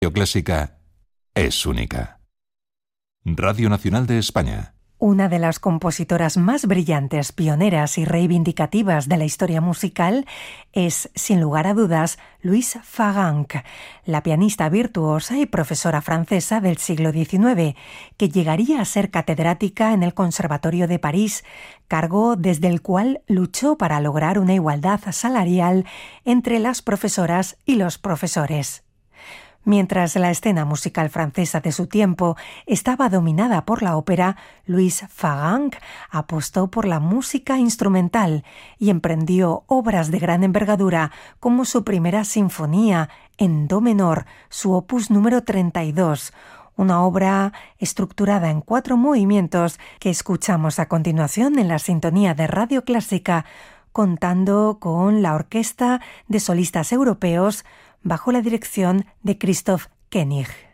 Radio Clásica es única. Radio Nacional de España. Una de las compositoras más brillantes, pioneras y reivindicativas de la historia musical es, sin lugar a dudas, Louise Fagank, la pianista virtuosa y profesora francesa del siglo XIX, que llegaría a ser catedrática en el Conservatorio de París, cargo desde el cual luchó para lograr una igualdad salarial entre las profesoras y los profesores. Mientras la escena musical francesa de su tiempo estaba dominada por la ópera, Louise Fagank apostó por la música instrumental y emprendió obras de gran envergadura como su primera sinfonía en do menor, su opus número 32, una obra estructurada en 4 movimientos que escuchamos a continuación en la sintonía de Radio Clásica, contando con la Orquesta de Solistas Europeos bajo la dirección de Christoph Koenig.